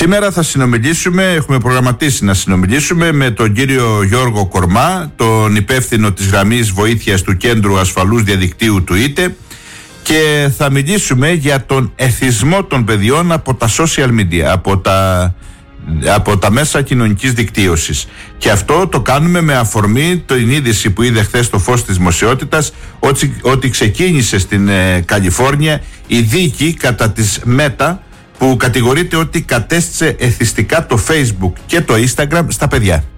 Σήμερα θα συνομιλήσουμε, έχουμε προγραμματίσει να συνομιλήσουμε με τον κύριο Γιώργο Κορμά, τον υπεύθυνο της γραμμής βοήθειας του Κέντρου Ασφαλούς Διαδικτύου του ΙΤΕ, και θα μιλήσουμε για τον εθισμό των παιδιών από τα social media, από τα μέσα κοινωνικής δικτύωσης. Και αυτό το κάνουμε με αφορμή την είδηση που είδε χθες στο φως της δημοσιότητας, ότι ξεκίνησε στην Καλιφόρνια η δίκη κατά της Meta, που κατηγορείται ότι κατέστησε εθιστικά το Facebook και το Instagram στα παιδιά.